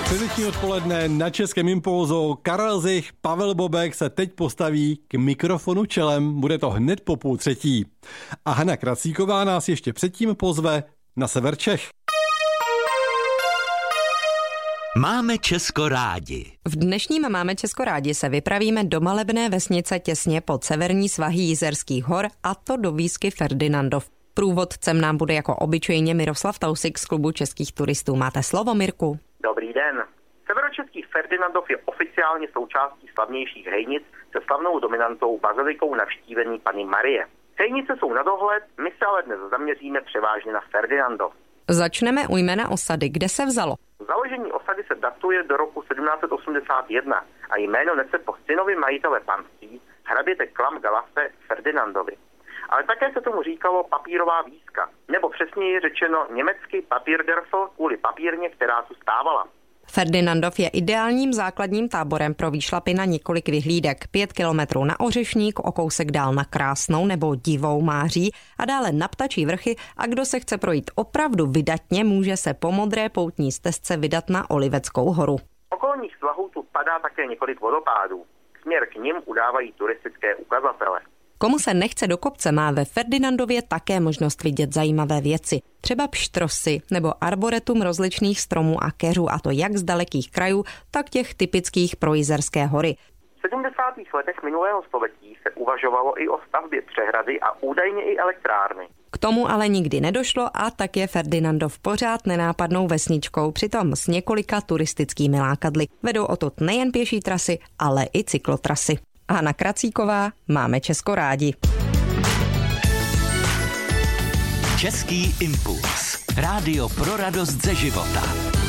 Středeční odpoledne na Českém Impulzu. Karel Zich, Pavel Bobek se teď postaví k mikrofonu čelem. Bude to hned po 2:30. A Hana Kracíková nás ještě předtím pozve na sever Čech. Máme Česko rádi. V dnešním Máme Česko rádi se vypravíme do malebné vesnice těsně pod severní svahy Jizerských hor, a to do výsky Ferdinandov. Průvodcem nám bude jako obyčejně Miroslav Tausik z klubu českých turistů. Máte slovo, Mirku. Dobrý den. Severočeský Ferdinandov je oficiálně součástí slavnějších hejnic se slavnou dominantou bazilikou Navštívení Panny Marie. Hejnice jsou na dohled, my se ale dnes zaměříme převážně na Ferdinandov. Začneme u jména osady. Kde se vzalo? Založení osady se datuje do roku 1781 a jméno nese po synovi majitele panství, hraběte Klam Galase Ferdinandovi. Ale také se tomu říkalo papírová výska, nebo přesněji řečeno německy Papierdörfl kvůli papírně, která tu stávala. Ferdinandov je ideálním základním táborem pro výšlapy na několik vyhlídek. 5 kilometrů na Ořešník, o kousek dál na Krásnou nebo Divou Máří a dále na Ptačí vrchy, a kdo se chce projít opravdu vydatně, může se po modré poutní stezce vydat na Oliveckou horu. Okolních svahů tu padá také několik vodopádů. Směr k nim udávají turistické ukazatele. Komu se nechce do kopce, má ve Ferdinandově také možnost vidět zajímavé věci. Třeba pštrosy nebo arboretum rozličných stromů a keřů, a to jak z dalekých krajů, tak těch typických pro Jizerské hory. V 70. letech minulého století se uvažovalo i o stavbě přehrady a údajně i elektrárny. K tomu ale nikdy nedošlo, a tak je Ferdinandov pořád nenápadnou vesničkou, přitom s několika turistickými lákadly. Vedou odtud nejen pěší trasy, ale i cyklotrasy. Hana Kracíková, Máme Česko rádi. Český impuls. Rádio pro radost ze života.